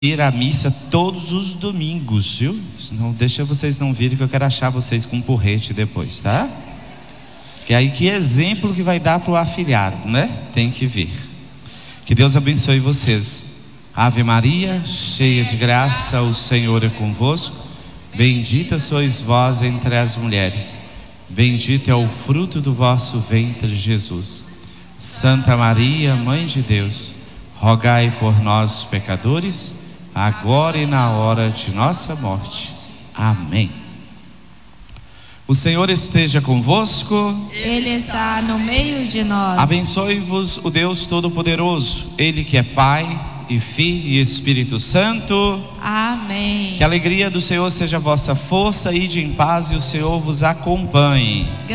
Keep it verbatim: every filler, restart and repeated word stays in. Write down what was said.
Ir à missa todos os domingos, viu? Não deixa vocês não virem que eu quero achar vocês com um porrete depois, tá? Que aí que exemplo que vai dar para o afilhado, né? Tem que vir. Que Deus abençoe vocês. Ave Maria, cheia de graça, o Senhor é convosco. Bendita sois vós entre as mulheres. Bendito é o fruto do vosso ventre, Jesus. Santa Maria, Mãe de Deus, rogai por nós, pecadores, agora e na hora de nossa morte. Amém. O Senhor esteja convosco. Ele está no meio de nós. Abençoe-vos o Deus Todo-Poderoso, Ele que é Pai e Filho e Espírito Santo. Amém. Que a alegria do Senhor seja a vossa força. Ide em paz e o Senhor vos acompanhe.